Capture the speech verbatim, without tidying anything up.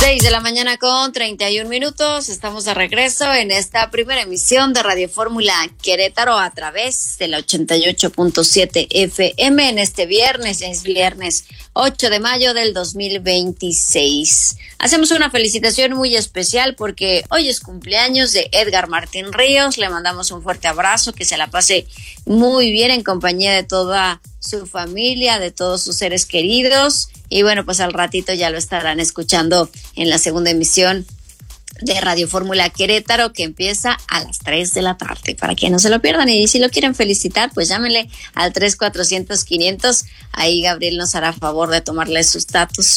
Seis de la mañana con treinta y un minutos. Estamos de regreso en esta primera emisión de Radio Fórmula Querétaro a través de la ochenta y ocho punto siete F M en este viernes. Es viernes ocho de mayo del dos mil veintiséis. Hacemos una felicitación muy especial porque hoy es cumpleaños de Edgar Martín Ríos. Le mandamos un fuerte abrazo, que se la pase muy bien en compañía de toda su familia, de todos sus seres queridos. Y bueno, pues al ratito ya lo estarán escuchando en la segunda emisión de Radio Fórmula Querétaro, que empieza a las tres de la tarde, para que no se lo pierdan. Y si lo quieren felicitar, pues llámenle al tres cuatrocientos quinientos. Ahí Gabriel nos hará favor de tomarle sus datos